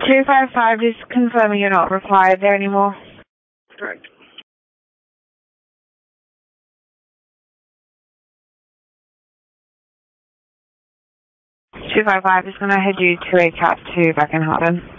255 is confirming you're not required there anymore. Correct. 255 is going to head you to a Cat 2 back in Harden.